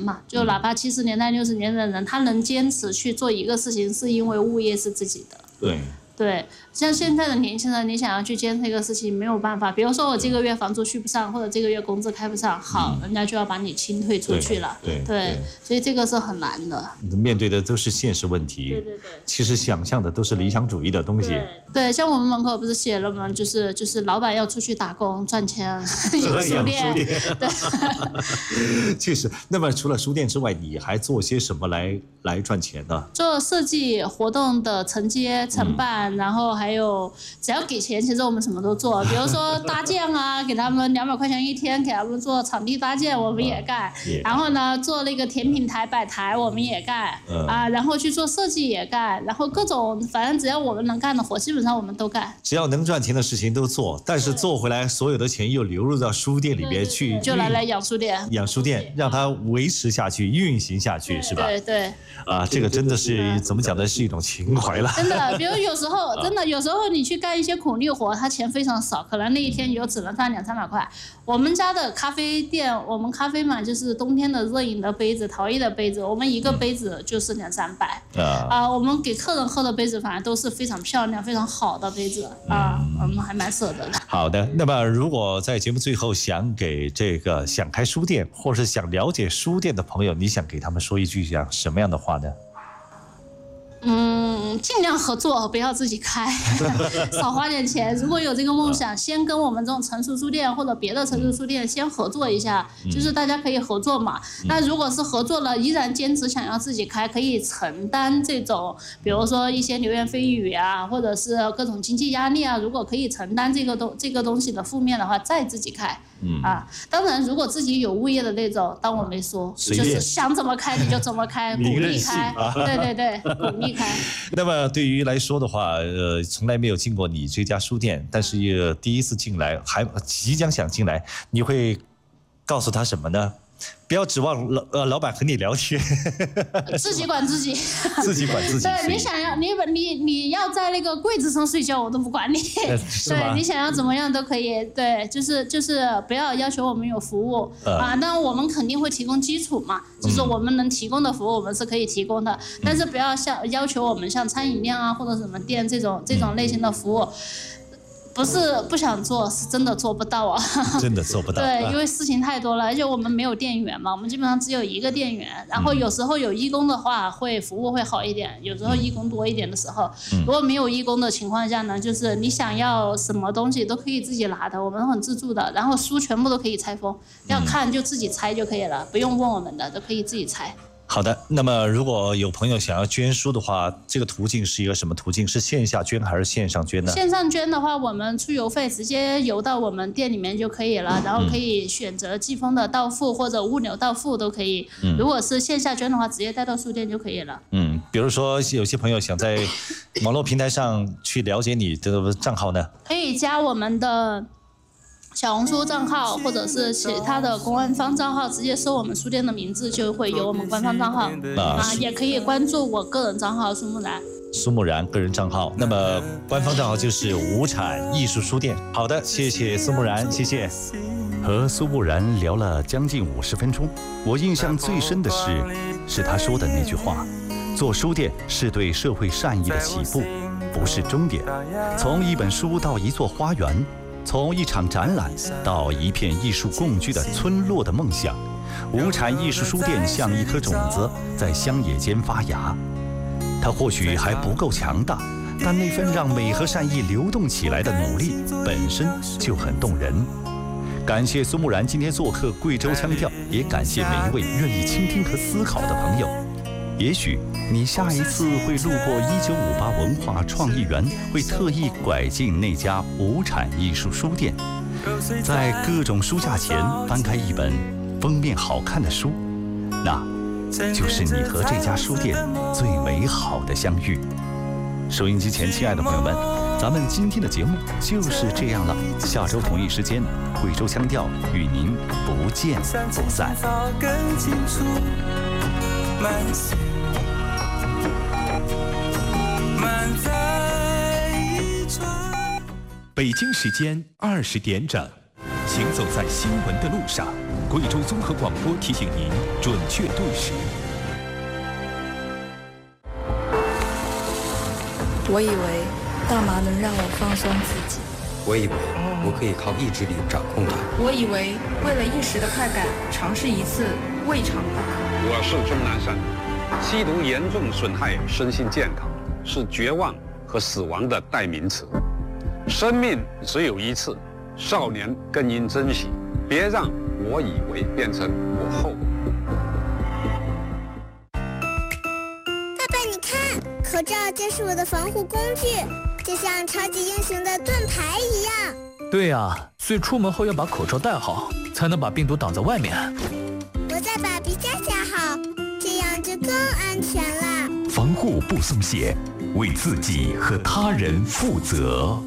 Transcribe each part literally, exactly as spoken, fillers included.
嘛，就哪怕七十年代、六十年代的人，他能坚持去做一个事情，是因为物业是自己的。 对。 对，像现在的年轻人，你想要去坚持一个事情没有办法。比如说我这个月房租续不上，或者这个月工资开不上，好，嗯、人家就要把你清退出去了。 对 对, 对，所以这个是很难的。 面对的都是现实问题。 对对对。 其实想象的都是理想主义的东西。 对, 对，像我们门口不是写了吗？就是就是老板要出去打工赚钱，有书店。对。 确实。那么除了书店之外，你还做些什么来来赚钱呢？ 做设计活动的承接承办。嗯，然后还有只要给钱，其实我们什么都做。比如说搭建啊，给他们两百块钱一天，给他们做场地搭建，我们也干。嗯、然后呢，做那个甜品台摆台，我们也干。嗯、啊，然后去做设计也干，然后各种反正只要我们能干的活，基本上我们都干。 只要能赚钱的事情都做，但是做回来所有的钱又流入到书店里边去， 对对对，就来来养书店， 养书店，让它维持下去、运行下去，是吧？ 对对。 啊，这个真的是怎么讲呢？是一种情怀了。 真的，比如有时候。真的，有时候你去干一些苦力活，他钱非常少，可能那一天有只能赚两三百块。我们家的咖啡店，我们咖啡嘛，就是冬天的热饮的杯子、陶艺的杯子，我们一个杯子就是两三百。啊、呃，我们给客人喝的杯子，反正都是非常漂亮、非常好的杯子啊、呃，我们还蛮舍得的。 好的，那么如果在节目最后想给这个想开书店，或是想了解书店的朋友，你想给他们说一句像什么样的话呢？ 嗯，尽量合作，不要自己开，少花点钱。如果有这个梦想，先跟我们这种成熟书店或者别的成熟书店先合作一下，嗯、就是大家可以合作嘛。嗯、那如果是合作了，依然坚持想要自己开，可以承担这种，比如说一些流言蜚语啊，或者是各种经济压力啊，如果可以承担这个东这个东西的负面的话，再自己开。嗯啊，当然，如果自己有物业的那种，当我没说，就是想怎么开你就怎么开，鼓励开，啊、对对对，鼓励开。 那么对于来说的话，呃，从来没有进过你这家书店，但是也第一次进来，还即将想进来，你会告诉他什么呢？不要指望老呃老板和你聊天， 自己管自己， 自己管自己。 对，你想要你你你要在那个柜子上睡觉，我都不管你。对，你想要怎么样都可以。对，就是就是不要要求我们有服务、呃、啊，但我们肯定会提供基础嘛，就是我们能提供的服务我们是可以提供的，嗯、但是不要像要求我们像餐饮店啊或者什么店这种这种类型的服务。不是不想做，是真的做不到啊！ 真的做不到。 对，因为事情太多了，而且我们没有店员嘛，我们基本上只有一个店员。然后有时候有义工的话，会服务会好一点；有时候义工多一点的时候，嗯、如果没有义工的情况下呢，就是你想要什么东西都可以自己拿的，我们很自助的。然后书全部都可以拆封，要看就自己拆就可以了，不用问我们的，都可以自己拆。 好的，那么如果有朋友想要捐书的话，这个途径是一个什么途径？是线下捐还是线上捐呢？ 线上捐的话，我们出邮费直接邮到我们店里面就可以了，然后可以选择寄封的到付或者物流到付都可以。嗯、如果是线下捐的话，直接带到书店就可以了。嗯， 比如说有些朋友想在网络平台上去了解你的账号呢， 可以加我们的小红书账号或者是其他的官方账号，直接搜我们书店的名字就会有我们官方账号啊，也可以关注我个人账号苏木然。 苏木然个人账号，那么官方账号就是无产艺术书店。好的，谢谢苏木然，谢谢。 和苏木然聊了将近五十分钟，我印象最深的是，是他说的那句话：做书店是对社会善意的起步，不是终点。从一本书到一座花园。从一场展览到一片艺术共居的村落的梦想，无产艺术书店像一颗种子在乡野间发芽。它或许还不够强大，但那份让美和善意流动起来的努力本身就很动人。感谢苏木然今天做客贵州腔调，也感谢每一位愿意倾听和思考的朋友。也许你下一次会路过一九五八文化创意园，会特意拐进那家无产艺术书店，在各种书架前翻开一本封面好看的书，那就是你和这家书店最美好的相遇。收音机前亲爱的朋友们，咱们今天的节目就是这样了，下周同一时间贵州腔调与您不见不散。慢些，慢在一川。北京时间二十点整。 行走在新闻的路上，贵州综合广播提醒您准确对时。 我以为大麻能让我放松自己， 我以为我可以靠意志力掌控它， 我以为为了一时的快感，尝试一次未尝不可。 我是钟南山，吸毒严重损害身心健康，是绝望和死亡的代名词。生命只有一次，少年更应珍惜，别让我以为变成我后。 爸爸，你看，口罩就是我的防护工具，就像超级英雄的盾牌一样。 对呀、啊，所以出门后要把口罩戴好，才能把病毒挡在外面。 我再把鼻夹夹好，这样就更安全了。 防护不松懈，为自己和他人负责。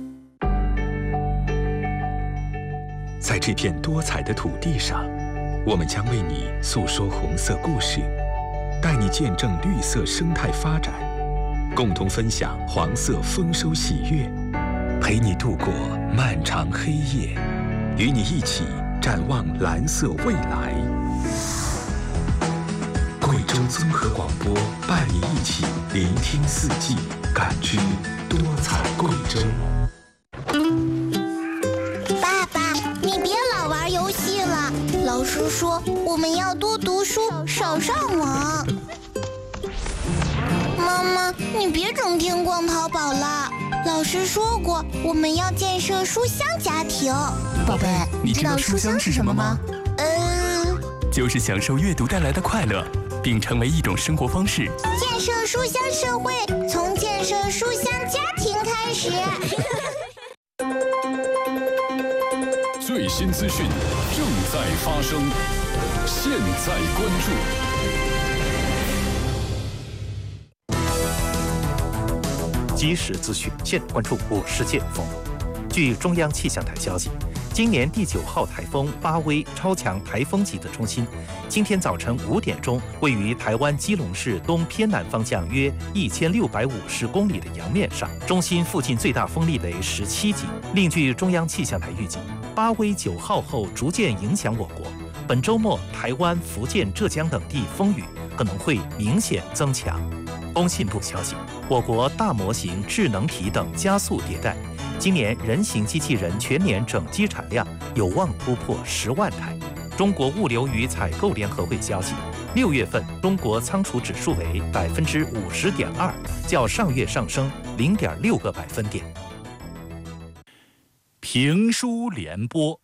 在这片多彩的土地上，我们将为你诉说红色故事，带你见证绿色生态发展，共同分享黄色丰收喜悦，陪你度过漫长黑夜，与你一起展望蓝色未来。贵州综合广播伴你一起聆听四季，感知多彩贵州。 爸爸，你别老玩游戏了，老师说我们要多读书，少上网。妈妈，你别整天逛淘宝了，老师说过我们要建设书香家庭。 宝贝，你知道书香是什么吗？ 呃， 就是享受阅读带来的快乐，并成为一种生活方式。 建设书香社会，从建设书香家庭开始。 最新资讯正在发生，现在关注。 即时资讯，现关注。我是剑锋。据中央气象台消息，今年第九号台风巴威超强台风级的中心，今天早晨五点钟，位于台湾基隆市东偏南方向约一千六百五十公里的洋面上，中心附近最大风力为十七级。另据中央气象台预计，巴威九号后逐渐影响我国，本周末台湾、福建、浙江等地风雨可能会明显增强。工信部消息，我国大模型、智能体等加速迭代，今年人形机器人全年整机产量有望突破十万台。中国物流与采购联合会消息，六月份中国仓储指数为百分之五十点二，较上月上升零点六个百分点。 评书联播。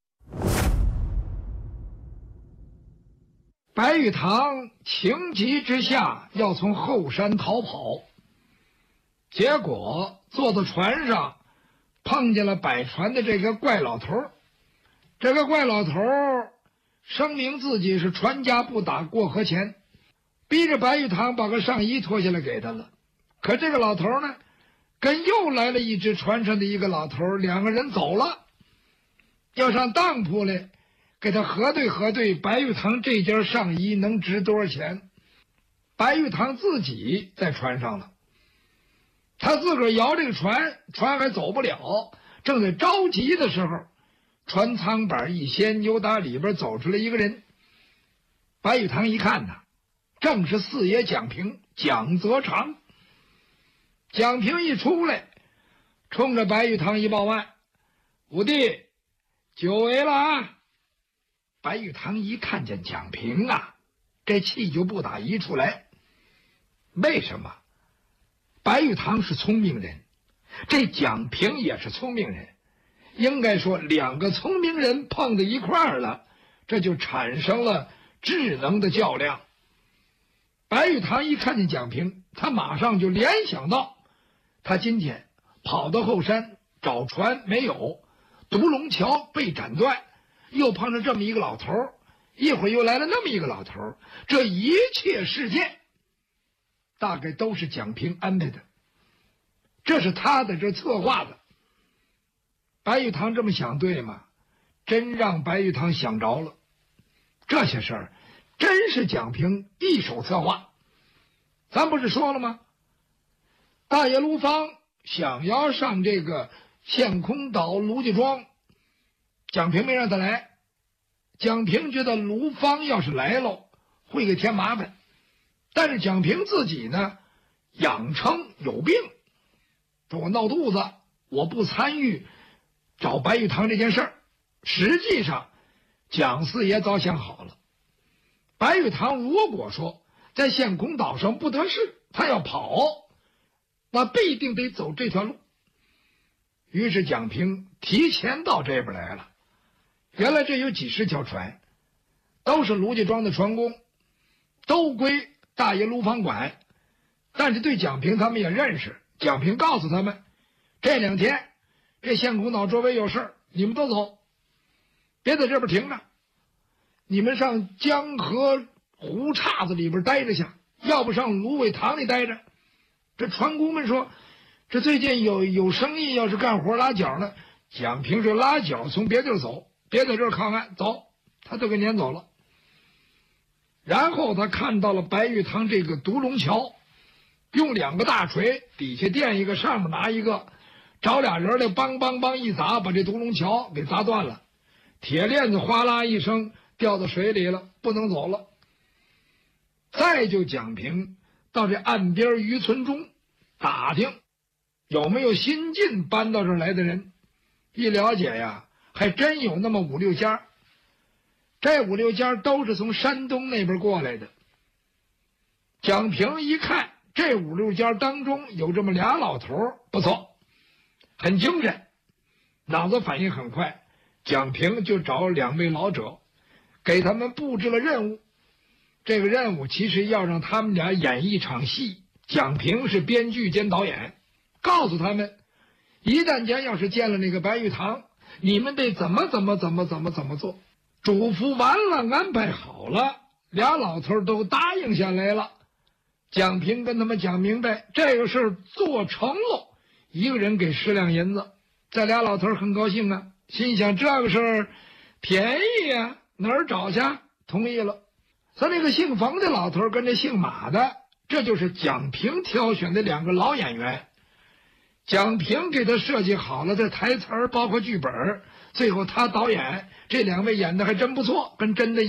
白玉堂情急之下要从后山逃跑，结果坐到船上碰见了摆船的这个怪老头。这个怪老头声明自己是船家不打过河钱，逼着白玉堂把个上衣脱下来给他了。可这个老头呢，跟又来了一只船上的一个老头，两个人走了，要上当铺来给他核对核对白玉堂这件上衣能值多少钱。白玉堂自己在船上了，他自个儿摇这个船，船还走不了，正在着急的时候，船舱板一掀，由打里边走出来一个人。白玉堂一看呐，正是四爷蒋平，蒋泽长。蒋平一出来，冲着白玉堂一报案：“五弟，久违了啊！”白玉堂一看见蒋平啊，这气就不打一处来。为什么？白玉堂是聪明人，这蒋平也是聪明人，应该说两个聪明人碰在一块儿了，这就产生了智能的较量。白玉堂一看见蒋平，他马上就联想到，他今天跑到后山找船没有，独龙桥被斩断，又碰上这么一个老头，一会儿又来了那么一个老头，这一切事件大概都是蒋平安排的，这是他在这策划的。白玉堂这么想对吗？真让白玉堂想着了，这些事儿真是蒋平一手策划。咱不是说了吗？大爷卢芳想要上这个陷空岛卢家庄， 蒋平没让他来。蒋平觉得卢芳要是来喽，会给添麻烦。但是蒋平自己呢，养称有病，说我闹肚子，我不参与找白玉堂这件事儿。实际上，蒋四爷早想好了，白玉堂如果说在陷空岛上不得势，他要跑，那必定得走这条路。于是蒋平提前到这边来了。原来这有几十条船，都是卢家庄的船工，都归大爷卢芳管。但是对蒋平他们也认识，蒋平告诉他们，这两天这陷空岛周围有事儿，你们都走，别在这边停着，你们上江河湖岔子里边待着去，要不上芦苇塘里待着。这船工们说，这最近有有生意，要是干活拉脚呢。蒋平说，拉脚从别地儿走，别在这儿靠岸，走，他都给撵走了。然后他看到了白玉堂这个独龙桥，用两个大锤，底下垫一个，上面拿一个，找俩人来梆梆梆一砸，把这独龙桥给砸断了，铁链子哗啦一声掉到水里了，不能走了。再就蒋平到这岸边渔村中打听有没有新近搬到这儿来的人，一了解呀，还真有那么五六家。这五六家都是从山东那边过来的。蒋平一看，这五六家当中有这么俩老头，不错，很精神，脑子反应很快。蒋平就找两位老者，给他们布置了任务。这个任务其实要让他们俩演一场戏。蒋平是编剧兼导演，告诉他们，一旦间要是见了那个白玉堂，你们得怎么怎么怎么怎么怎么做。嘱咐完了，安排好了，俩老头都答应下来了。蒋平跟他们讲明白，这个事儿做成了，一个人给十两银子。这俩老头很高兴啊，心想这个事儿便宜呀、啊，哪儿找去？同意了。他那个姓冯的老头跟这姓马的，这就是蒋平挑选的两个老演员。蒋平给他设计好了这台词儿，包括剧本，最后他导演，这两位演的还真不错，跟真的